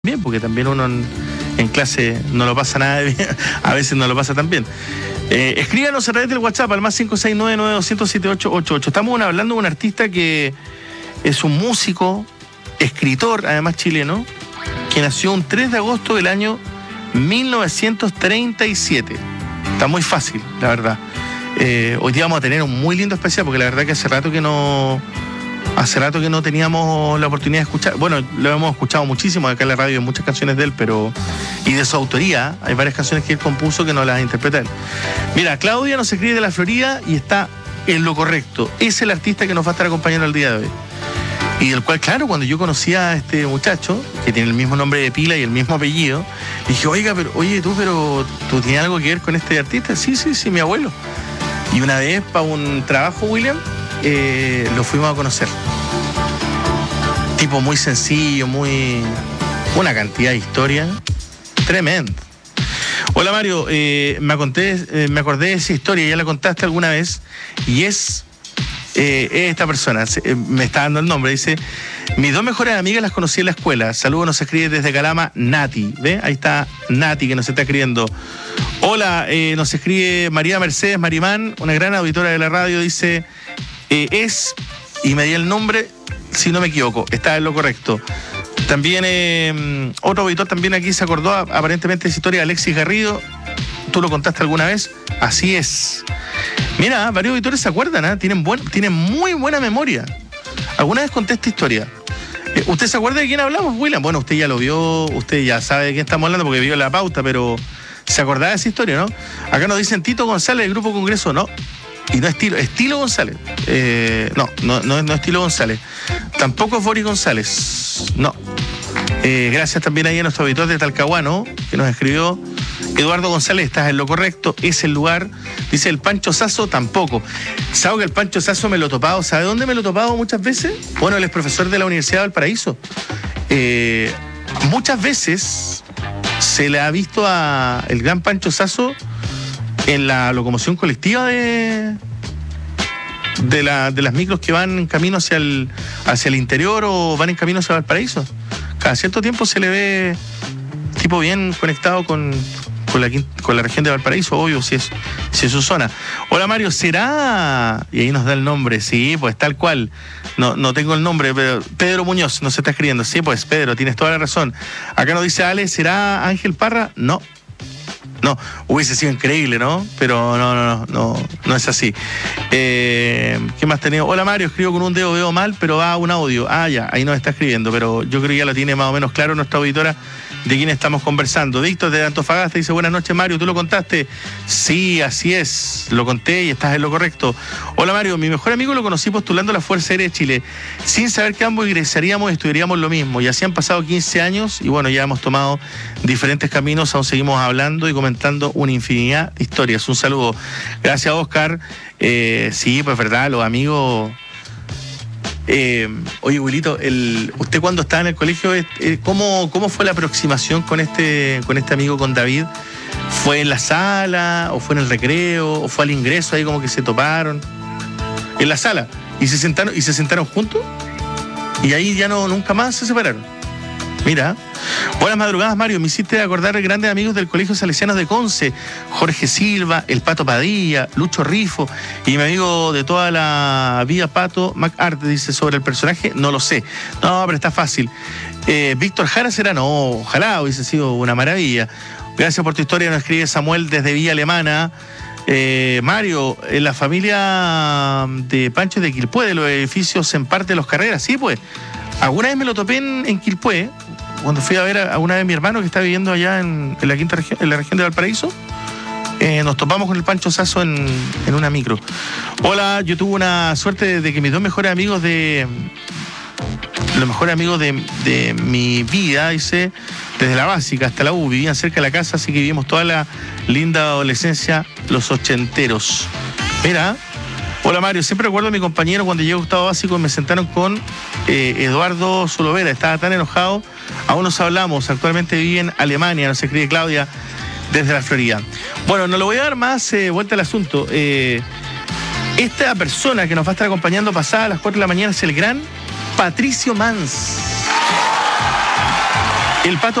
bien, porque también uno en clase no lo pasa nada bien, a veces no lo pasa tan bien. Escríbanos a través del WhatsApp al más 569-9200-7888. Estamos hablando de un artista que es un músico, escritor, además chileno, que nació un 3 de agosto del año 1937. Está muy fácil, la verdad. Hoy día vamos a tener un muy lindo especial, porque la verdad que hace rato que no teníamos la oportunidad de escuchar. Bueno, lo hemos escuchado muchísimo acá en la radio, en muchas canciones de él, y de su autoría. Hay varias canciones que él compuso que no las interpreta él. Mira, Claudia nos escribe de la Florida y está en lo correcto. Es el artista que nos va a estar acompañando el día de hoy. Y del cual, claro, cuando yo conocí a este muchacho, que tiene el mismo nombre de pila y el mismo apellido, dije, oye, ¿tú tienes algo que ver con este artista? Sí, mi abuelo. Y una vez, para un trabajo, William, lo fuimos a conocer. Tipo muy sencillo, una cantidad de historia tremenda. Hola Mario, me acordé de esa historia, ya la contaste alguna vez, y es esta persona, me está dando el nombre, dice: mis dos mejores amigas las conocí en la escuela. Saludos, nos escribe desde Calama Nati. ¿Ve? Ahí está Nati que nos está escribiendo. Hola, nos escribe María Mercedes Marimán, una gran auditora de la radio, dice, y me dio el nombre, si no me equivoco, está en lo correcto. También otro auditor también aquí se acordó aparentemente de esa historia, Alexis Garrido. ¿Tú lo contaste alguna vez? Así es. Mira, varios auditores se acuerdan, ¿eh? Tienen muy buena memoria. ¿Alguna vez conté esta historia? ¿Usted se acuerda de quién hablamos, William? Bueno, usted ya lo vio, usted ya sabe de quién estamos hablando porque vio la pauta, pero ¿se acordaba de esa historia, no? Acá nos dicen Tito González del Grupo Congreso, no. Y no Estilo González. No Estilo González. Tampoco es Boris González. No. Gracias también ahí a nuestro auditor de Talcahuano, que nos escribió. Eduardo González, estás en lo correcto, es el lugar. Dice el Pancho Sasso, tampoco. ¿Sabe que el Pancho Sasso me lo he topado? ¿Sabe dónde me lo he topado muchas veces? Bueno, él es profesor de la Universidad de Valparaíso. Muchas veces se le ha visto a el gran Pancho Sasso en la locomoción colectiva de las micros que van en camino hacia el interior o van en camino hacia Valparaíso. Cada cierto tiempo se le ve tipo bien conectado con la región de Valparaíso, obvio, si es su zona. Hola Mario, ¿será? Y ahí nos da el nombre, sí, pues tal cual. No tengo el nombre, pero Pedro Muñoz nos está escribiendo. Sí, pues Pedro, tienes toda la razón. Acá nos dice Ale, ¿será Ángel Parra? No, hubiese sido increíble, ¿no? Pero no es así. ¿Qué más tenemos? Hola Mario, escribo con un dedo, veo mal, pero va un audio. Ah, ya, ahí nos está escribiendo, pero yo creo que ya lo tiene más o menos claro nuestra auditora de quién estamos conversando. Víctor de Antofagasta dice: buenas noches Mario, ¿tú lo contaste? Sí, así es, lo conté y estás en lo correcto. Hola Mario, mi mejor amigo lo conocí postulando a la Fuerza Aérea de Chile, sin saber que ambos ingresaríamos y estudiaríamos lo mismo, y así han pasado 15 años y bueno, ya hemos tomado diferentes caminos, aún seguimos hablando y comentando una infinidad de historias. Un saludo. Gracias, Oscar. Sí, pues verdad, los amigos. Oye, Wilito, usted cuando estaba en el colegio, ¿cómo fue la aproximación con este amigo, con David? ¿Fue en la sala, o fue en el recreo, o fue al ingreso ahí como que se toparon? En la sala. ¿Y se sentaron juntos? Y ahí ya nunca más se separaron. Mira. Buenas madrugadas, Mario. Me hiciste acordar de grandes amigos del Colegio Salesianos de Conce: Jorge Silva, el Pato Padilla, Lucho Rifo, y mi amigo de toda la vida, Pato MacArthur. Dice sobre el personaje, no lo sé. No, pero está fácil. Víctor Jara será, no, ojalá hubiese sido una maravilla. Gracias por tu historia, nos escribe Samuel desde Villa Alemana. Mario, en la familia de Pancho de Quilpué, de los edificios en parte de los Carreras, sí, pues. Alguna vez me lo topé en Quilpué, cuando fui a ver a una de mi hermano que está viviendo allá en la quinta región, en la región de Valparaíso. Nos topamos con el Pancho Sasso en una micro. Hola, yo tuve una suerte de que mis dos mejores amigos de mi vida, dice, desde la básica hasta la U, vivían cerca de la casa, así que vivimos toda la linda adolescencia, los ochenteros. Mira. Hola Mario, siempre recuerdo a mi compañero cuando llegué a octavo básico y me sentaron con Eduardo Solovera. Estaba tan enojado, aún nos hablamos. Actualmente vive en Alemania, nos escribe Claudia desde la Florida. Bueno, no le voy a dar más vuelta al asunto. Esta persona que nos va a estar acompañando pasada a las 4 de la mañana es el gran Patricio Mans. El Pato